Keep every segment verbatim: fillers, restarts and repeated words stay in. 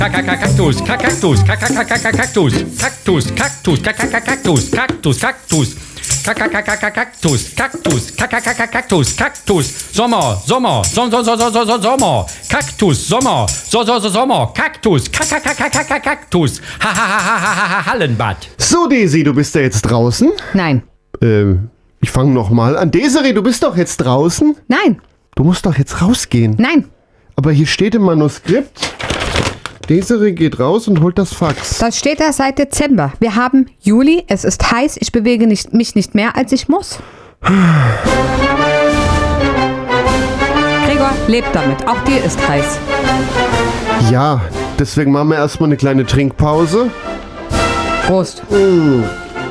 Kaktus, Kaktus, Kaktus, Kaktus, Kaktus, Kaktus, Kaktus, Kaktus. Kaktus, Kaktus, Kaktus, Kaktus, Sommer, Sommer, Sommer, Sommer, Sommer, Kaktus, Sommer, Sommer, Kaktus, Kaktus, Hallenbad. So, Desi, du bist ja jetzt draußen? Nein. Ähm, ich fange nochmal an. Desiree, du bist doch jetzt draußen? Nein. Du musst doch jetzt rausgehen. Nein. Aber hier steht im Manuskript, Desiree geht raus und holt das Fax. Das steht da seit Dezember. Wir haben Juli, es ist heiß, ich bewege nicht, mich nicht mehr, als ich muss. Gregor, lebt damit. Auch dir ist heiß. Ja, deswegen machen wir erstmal eine kleine Trinkpause. Prost. Mmh.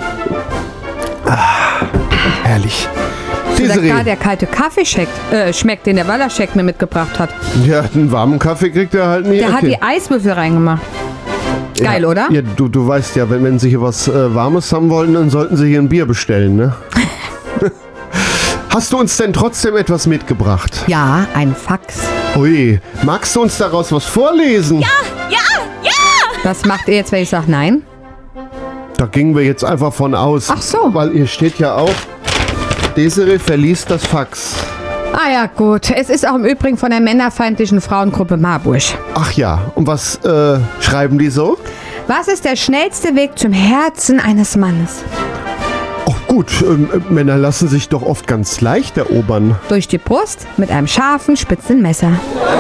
Ah, herrlich. Sogar der kalte Kaffee schmeckt, äh, schmeckt, den der Wallerscheck mir mitgebracht hat. Ja, einen warmen Kaffee kriegt er halt nicht. Der okay. hat die Eiswürfel reingemacht. Geil, ja, oder? Ja, du, du weißt ja, wenn, wenn sie hier was äh, Warmes haben wollen, dann sollten sie hier ein Bier bestellen, ne? Hast du uns denn trotzdem etwas mitgebracht? Ja, ein Fax. Ui, magst du uns daraus was vorlesen? Ja, ja, ja! Was macht ihr jetzt, wenn ich sage nein? Da gingen wir jetzt einfach von aus. Ach so. Weil hier steht ja auch, Desiree verließ das Fax. Ah ja, gut. Es ist auch im Übrigen von der männerfeindlichen Frauengruppe Marburg. Ach ja, und was äh, schreiben die so? Was ist der schnellste Weg zum Herzen eines Mannes? Oh gut, ähm, äh, Männer lassen sich doch oft ganz leicht erobern. Durch die Brust mit einem scharfen, spitzen Messer.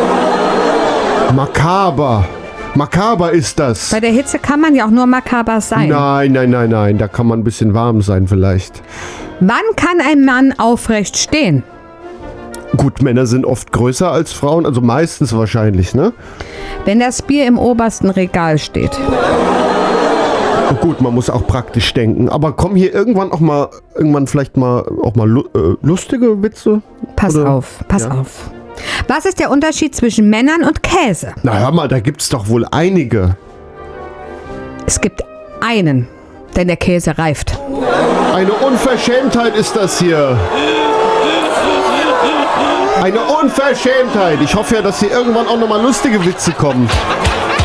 Makaber. Makaber ist das. Bei der Hitze kann man ja auch nur makaber sein. Nein, nein, nein, nein. Da kann man ein bisschen warm sein vielleicht. Wann kann ein Mann aufrecht stehen? Gut, Männer sind oft größer als Frauen, also meistens wahrscheinlich, ne? Wenn das Bier im obersten Regal steht. Oh gut, man muss auch praktisch denken. Aber kommen hier irgendwann auch mal, irgendwann vielleicht mal auch mal lu- äh, lustige Witze? Pass Oder? auf, pass Ja. auf. Was ist der Unterschied zwischen Männern und Käse? Na hör mal, da gibt's doch wohl einige. Es gibt einen, denn der Käse reift. Eine Unverschämtheit ist das hier. Eine Unverschämtheit. Ich hoffe ja, dass hier irgendwann auch nochmal lustige Witze kommen.